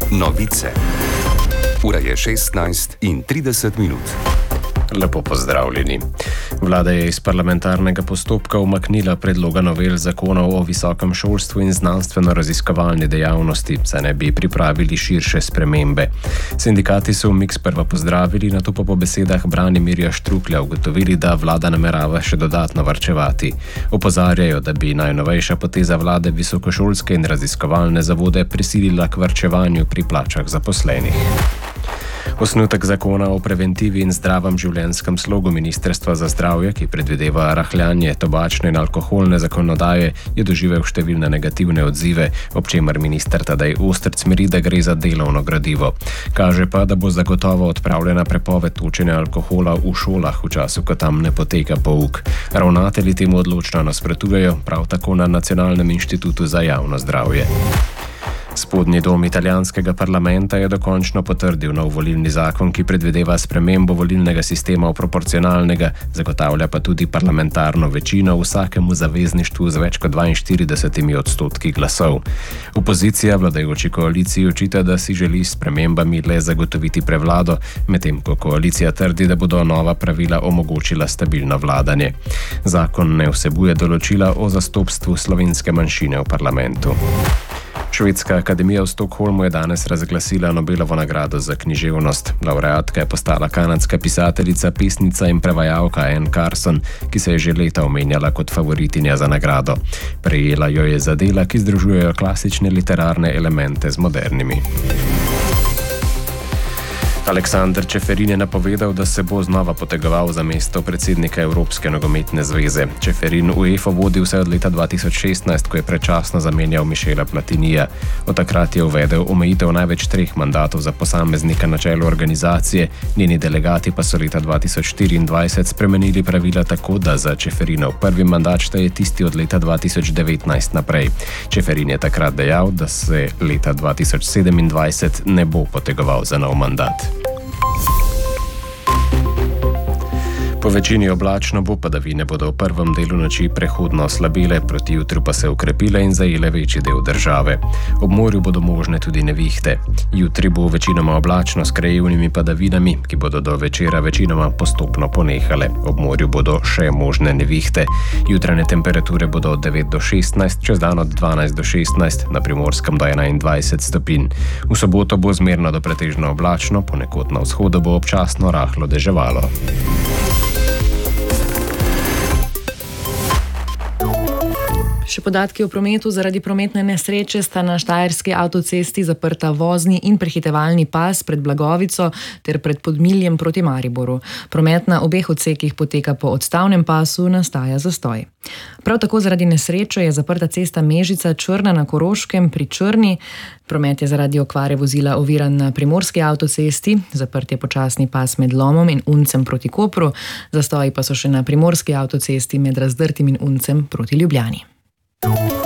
Novice. Ura je 16:30. Lepo pozdravljeni. Vlada je iz parlamentarnega postopka umaknila predloga novel zakonov o visokem šolstvu in znanstveno-raziskovalni dejavnosti, saj ne bi pripravili širše spremembe. Sindikati so umik sprva pozdravili, nato pa po besedah Branimirja Štruklja ugotovili, da vlada namerava še dodatno varčevati. Opozarjajo, da bi najnovejša poteza vlade visokošolske in raziskovalne zavode prisilila k varčevanju pri plačah zaposlenih. Osnutek zakona o preventivi in zdravem življenjskem slogu Ministrstva za zdravje, ki predvideva rahljanje tobačne in alkoholne zakonodaje, je doživel številne negativne odzive, ob čemer minister Tadej Ostrc miri, da gre za delovno gradivo. Kaže pa, da bo zagotovo odpravljena prepoved točenja alkohola v šolah v času, ko tam ne poteka pouk. Ravnatelji temu odločno nasprotujejo, prav tako na Nacionalnem inštitutu za javno zdravje. Spodnji dom italijanskega parlamenta je dokončno potrdil nov volilni zakon, ki predvideva spremembo volilnega sistema v proporcionalnega, zagotavlja pa tudi parlamentarno večino vsakemu zavezništvu z več kot 42% glasov. Opozicija vladajoči koaliciji očita, da si želi s spremembami le zagotoviti prevlado, medtem ko koalicija trdi, da bodo nova pravila omogočila stabilno vladanje. Zakon ne vsebuje določila o zastopstvu slovenske manjšine v parlamentu. Švedska akademija v Stockholmu je danes razglasila Nobelovo nagrado za književnost. Lavreatka je postala kanadska pisateljica, pesnica in prevajalka Anne Carson, ki se je že leta omenjala kot favoritinja za nagrado. Prejela jo je za dela, ki združujejo klasične literarne elemente z modernimi. Aleksander Čeferin je napovedal, da se bo znova potegoval za mesto predsednika Evropske nogometne zveze. Čeferin UEFA vodi vse od leta 2016, ko je predčasno zamenjal Michela Platinija. Od takrat je uvedel omejitev največ 3 mandatov za posameznika na čelu organizacije, njeni delegati pa so leta 2024 spremenili pravila tako, da za Čeferinov prvi mandat šteje tisti od leta 2019 naprej. Čeferin je takrat dejal, da se leta 2027 ne bo potegoval za nov mandat. Po večini oblačno bo, padavine bodo v prvem delu noči prehodno oslabile, proti jutru pa se okrepile in zajele večji del države. Ob morju bodo možne tudi nevihte. Jutri bo večinoma oblačno s krajevnimi padavinami, ki bodo do večera večinoma postopno ponehale. Ob morju bodo še možne nevihte. Jutranje temperature bodo od 9 do 16, čez dan od 12 do 16, na Primorskem do 21 stopinj. V soboto bo zmerno do pretežno oblačno, ponekod na vzhodu bo občasno rahlo deževalo. Še podatki o prometu. Zaradi prometne nesreče sta na Štajerski avtocesti zaprta vozni in prehitevalni pas pred Blagovico ter pred Podmiljem proti Mariboru. Promet na obeh odsekih poteka po odstavnem pasu, nastaja zastoj. Prav tako zaradi nesreče je zaprta cesta Mežica-Črna na Koroškem pri Črni. Promet je zaradi okvare vozila oviran na Primorski avtocesti, zaprt je počasni pas med Lomom in Uncem proti Kopru, zastoji pa so še na Primorski avtocesti med Razdrtim in Uncem proti Ljubljani.